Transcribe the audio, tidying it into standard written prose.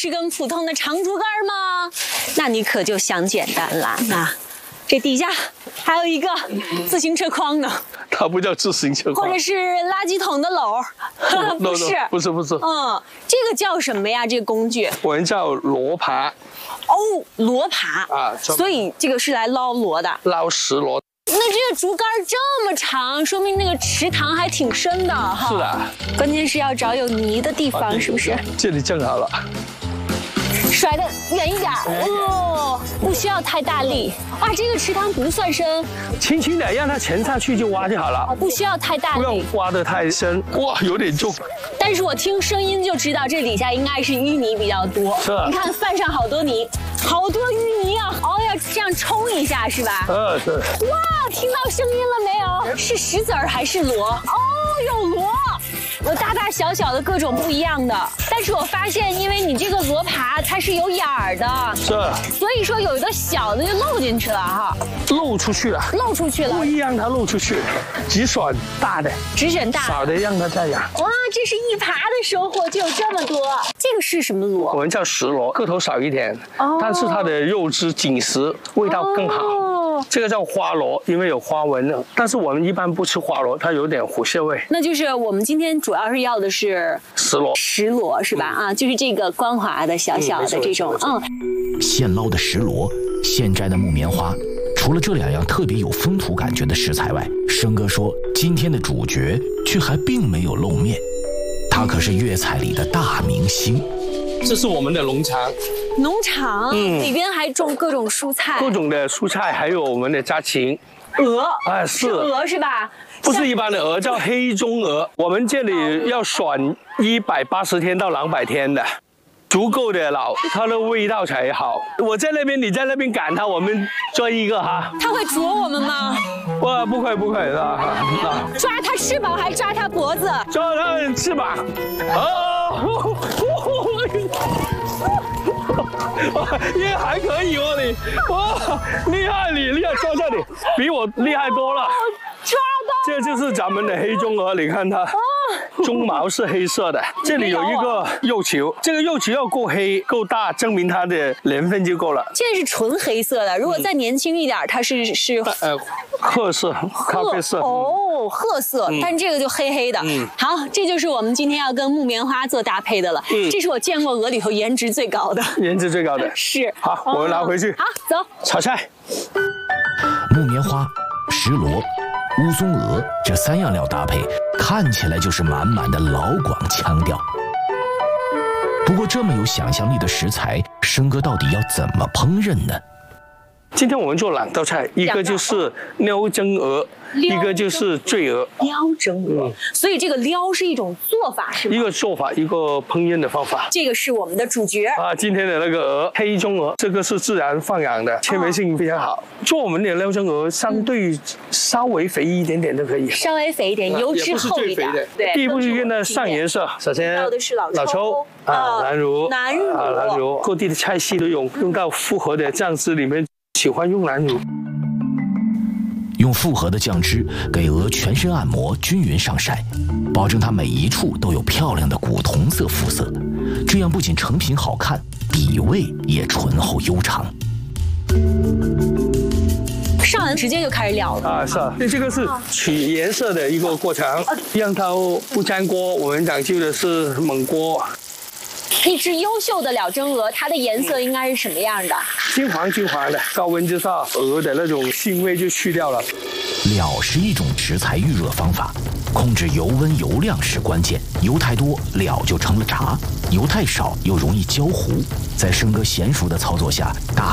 是根普通的长竹竿吗？那你可就想简单了。那这底下还有一个自行车筐呢。 它不叫自行车筐， 或者是垃圾桶的篓，不是， 不是。 这个叫什么呀？这个工具我们叫螺耙。 哦，螺耙啊， 所以这个是来捞螺的， 捞石螺。 那这个竹竿这么长，说明那个池塘还挺深的哈。 是的， 关键是要找有泥的地方，是不是？ 这里正好了。 甩得远一点哦，不需要太大力。哇，这个池塘不算深， 轻轻的让它沉下去就挖就好了， 不需要太大力， 不要挖得太深。哇，有点重。 但是我听声音就知道这底下应该是淤泥比较多。 是， 你看泛上好多泥，好多淤泥啊！哦，要这样冲一下是吧？ 对。 哇，听到声音了没有？是石子儿还是螺？哦，有螺。有大大小小的各种不一样的，但是我发现，因为你这个螺耙它是有眼儿的， 是， 所以说有一个小的就漏进去了哈， 漏出去了，故意让它漏出去，只选大的，少的让它再养。 哇，这是一耙的收获就有这么多。这个是什么螺？ 我们叫石螺，个头少一点，但是它的肉质紧实，味道更好。这个叫花螺，因为有花纹的，但是我们一般不吃花螺，它有点虎蟹味。 那就是我们今天主要是要的是石螺是吧？啊，就是这个光滑的小小的这种， 现捞的石螺，现摘的木棉花，除了这2样特别有风土感觉的食材外，生哥说今天的主角却还并没有露面，他可是粤菜里的大明星。 这是我们的农场， 里边还种各种蔬菜， 还有我们的家禽， 鹅， 是鹅是吧？ 不是一般的鹅，叫黑中鹅。我们这里要选180天到200天的，足够的老，它的味道才好。我在那边，你在那边赶它，我们追一个哈。 它会啄我们吗？ 不会抓它翅膀还抓它脖子？ 抓它翅膀。你还可以哦，你哇，厉害，抓这里比我厉害多了。 抓到， 这就是咱们的黑中鹅，你看它，鬃毛是黑色的，这里有一个幼球，这个幼球要够黑够大，证明它的年份就够了。 现在是纯黑色的，如果再年轻一点，它是褐色、咖啡色。 哦，褐色，但这个就黑黑的。好，这就是我们今天要跟木棉花做搭配的了。这是我见过鹅里头颜值最高的。是。 好，我们拿回去。 好，走。 炒菜。 木棉花、石螺、乌松鹅这3样料搭配，看起来就是满满的老广腔调。不过这么有想象力的食材，生哥到底要怎么烹饪呢？ 今天我们做2道菜，一个就是撩蒸鹅，一个就是醉鹅。 撩蒸鹅，所以这个撩是一种做法是吗？ 一个做法，一个烹饪的方法。 这个是我们的主角啊，今天的那个鹅，黑中鹅，这个是自然放养的，纤维性非常好。做我们的撩蒸鹅，相对稍微肥一点点都可以， 稍微肥一点，油脂厚一点。 对，第一步就用的上颜色，首先要的是老抽南乳，各地的菜系都用到复合的酱汁里面。喜欢用南乳， 用复合的酱汁给鹅全身按摩，均匀上晒，保证它每一处都有漂亮的古铜色肤色，这样不仅成品好看，底味也醇厚悠长。 上来直接就开始燎了这个是取颜色的一个过程，让它不粘锅。我们讲究的是焖锅。 一只优秀的了蒸鹅，它的颜色应该是什么样的？ 金黄的，高温之下，鹅的那种腥味就去掉了。 了是一种食材预热方法，控制油温油量是关键。油太多，了就成了炸；油太少，又容易焦糊。在生哥娴熟的操作下，